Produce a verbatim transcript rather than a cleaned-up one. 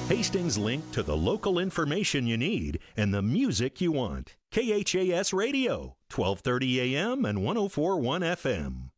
Hastings link to the local information you need and the music you want. K H A S Radio, twelve thirty A M and one oh four point one F M.